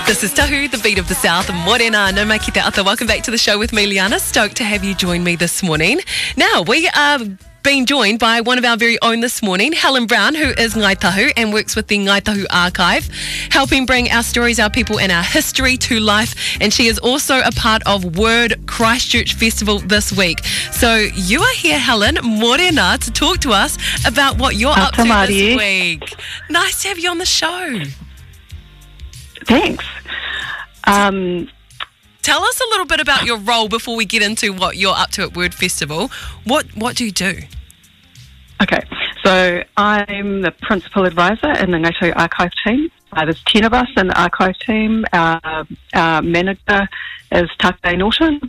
This is Tahu, the beat of the South, Morena no mai ki te ata. Welcome back to the show with me, Liana. Stoked to have you join me this morning. Now, we are being joined by one of our very own this morning, Helen Brown, who is Ngai Tahu and works with the Ngai Tahu Archive, helping bring our stories, our people and our history to life. And she is also a part of Word Christchurch Festival this week. So you are here, Helen, Morena, to talk to us about what you're up to this week. Nice to have you on the show. Thanks. Tell us a little bit about your role before we get into what you're up to at Word Festival. What do you do? Okay, so I'm the principal advisor in the Ngai Tahu Archive team. There's 10 of us in the archive team. Our manager is Takei Norton.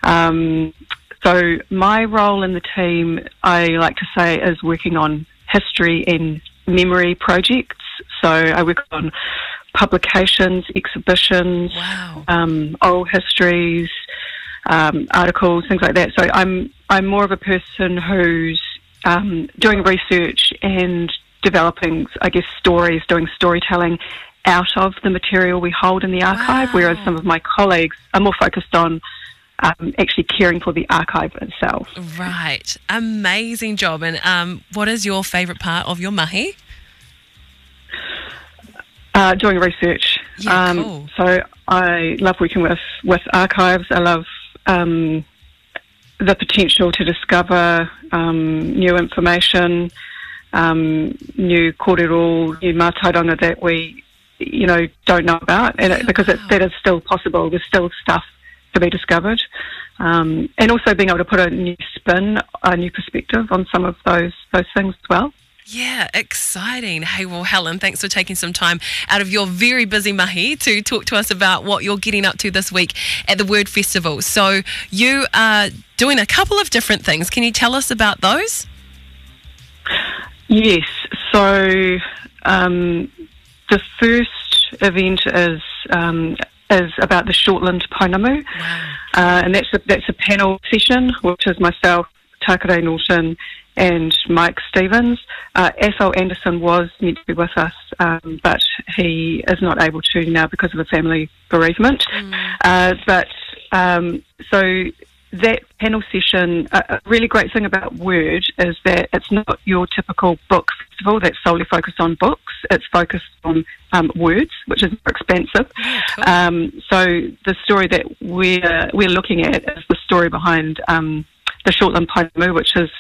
So my role in the team, I like to say, is working on history and memory projects. So I work on publications, exhibitions, oral histories, articles, things like that. So I'm more of a person who's doing research and developing, I guess, stories, doing storytelling out of the material we hold in the archive, whereas some of my colleagues are more focused on actually caring for the archive itself. Right. Amazing job. And what is your favourite part of your mahi? Doing research. Yeah, cool. So I love working with archives. I love the potential to discover new information, new kōrero, new mātauranga that we, don't know about, and because that is still possible. There's still stuff to be discovered, and also being able to put a new spin, a new perspective on some of those things as well. Yeah, exciting. Hey, well, Helen, thanks for taking some time out of your very busy mahi to talk to us about what you're getting up to this week at the Word Festival. So you are doing a couple of different things. Can you tell us about those? Yes. So the first event is about the Shortland Painamu, and that's a panel session, which is myself, Takei Norton, and Mike Stevens. Athol Anderson was meant to be with us, but he is not able to now because of a family bereavement. So that panel session, a really great thing about Word is that it's not your typical book festival that's solely focused on books. It's focused on words, which is more expansive. Yeah, cool. So the story that we're looking at is the story behind the Shortland Painamu, which is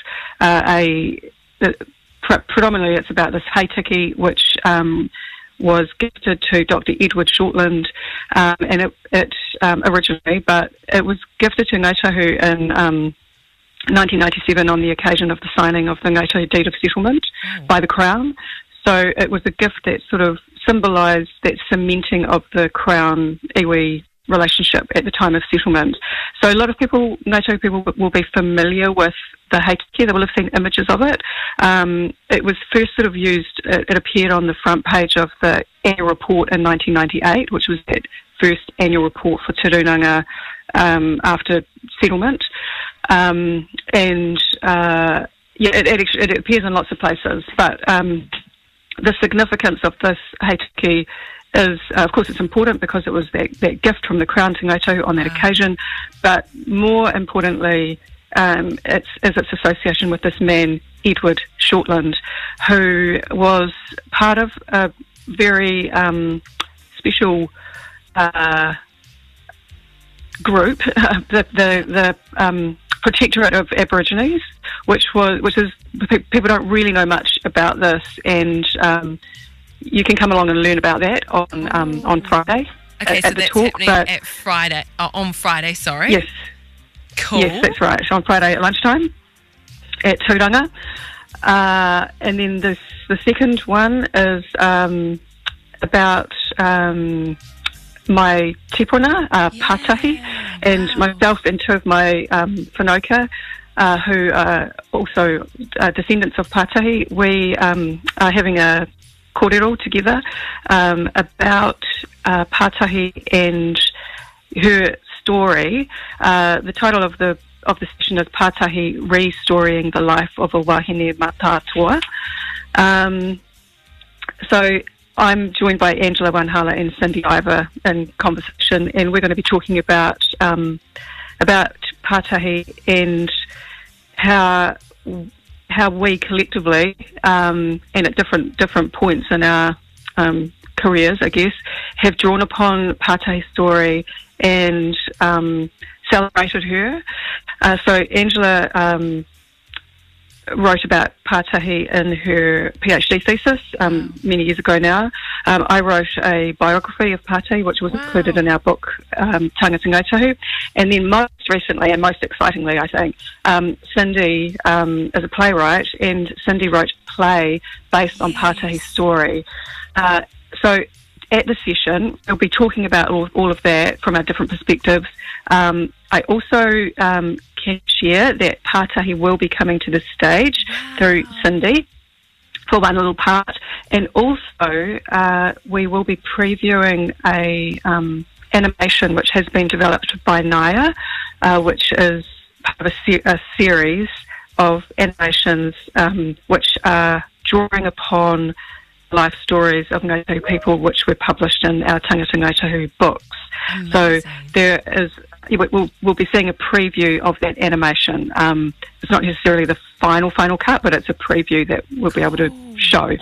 predominantly it's about this heitiki, which was gifted to Dr. Edward Shortland, and it originally, but it was gifted to Ngai Tahu in 1997 on the occasion of the signing of the Ngai Tahu Deed of Settlement by the Crown. So it was a gift that sort of symbolised that cementing of the Crown iwi relationship at the time of settlement. So a lot of people, Ngai Tahu people, will be familiar with the heitiki. They will have seen images of it. It was first sort of used, it appeared on the front page of the annual report in 1998, which was that first annual report for Te Rūnanga after settlement. It appears in lots of places, but the significance of this heitiki is, of course, it's important because it was that gift from the Crown to Ngai Tahu on that occasion, but more importantly, it's its association with this man, Edward Shortland, who was part of a very special group, the Protectorate of Aborigines, which is people don't really know much about this, and you can come along and learn about that on Friday. Okay, so that's talk, happening at Friday, on Friday, sorry. Yes. Cool. Yes, that's right. On Friday at lunchtime at Tūranga. And then the second one is about my tipuna, Pātahi, and myself and two of my whanaukā, who are also descendants of Pātahi. We are having a kōrero together about Pātahi and her story. The title of the session is Pātahi Restoring the Life of a Wahine Mātātoa. So I'm joined by Angela Wanhala and Cindy Ivor in conversation, and we're going to be talking about Pātahi and how we collectively, and at different points in our careers, I guess, have drawn upon Pātahi's story and celebrated her. So Angela wrote about Pātahi in her PhD thesis many years ago now. I wrote a biography of Pātahi, which was included in our book, Tangata Ngaitahu. And then most recently, and most excitingly, I think, Cindy is a playwright, and Cindy wrote a play based on Pātahi's story. So at the session, we'll be talking about all of that from our different perspectives. I also can share that Pātahi will be coming to the stage through Cindy for one little part, and also we will be previewing a animation which has been developed by Naya, which is part of a series of animations which are drawing upon life stories of Ngaitahu people, which were published in our Tangata Ngaitahu books. Amazing. So there is, we'll be seeing a preview of that animation. It's not necessarily the final cut, but it's a preview that we'll be able to show.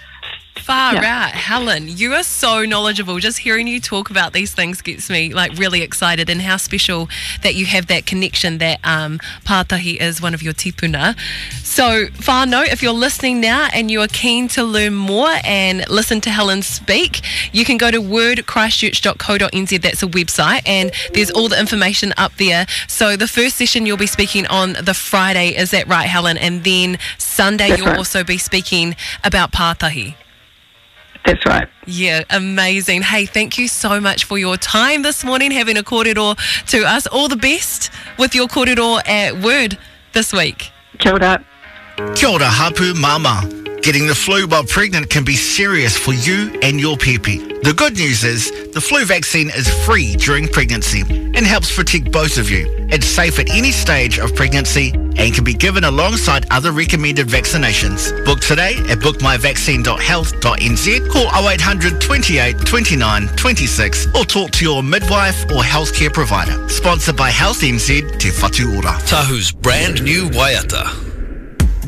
Far out. Helen, you are so knowledgeable. Just hearing you talk about these things gets me really excited, and how special that you have that connection that Pātahi is one of your tipuna. So, whānau, if you're listening now and you are keen to learn more and listen to Helen speak, you can go to wordchristchurch.co.nz. That's a website, and there's all the information up there. So the first session you'll be speaking on the Friday, is that right, Helen? And then Sunday you'll also be speaking about Pātahi. That's right. Yeah, amazing. Hey, thank you so much for your time this morning, having a kōrero to us. All the best with your kōrero at Word this week. Kia ora. Kia ora, hapu mama. Getting the flu while pregnant can be serious for you and your pepe. The good news is the flu vaccine is free during pregnancy and helps protect both of you. It's safe at any stage of pregnancy and can be given alongside other recommended vaccinations. Book today at bookmyvaccine.health.nz, call 0800 28 29 26 or talk to your midwife or healthcare provider. Sponsored by Health NZ Te Whatu Ora. Tahu's brand new Waiata.